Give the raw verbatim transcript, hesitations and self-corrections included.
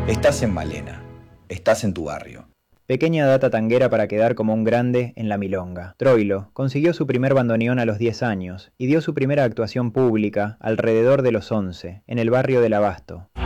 Estás en Malena, estás en tu barrio. Pequeña data tanguera para quedar como un grande en la milonga. Troilo consiguió su primer bandoneón a los diez años y dio su primera actuación pública alrededor de los once, en el barrio del Abasto.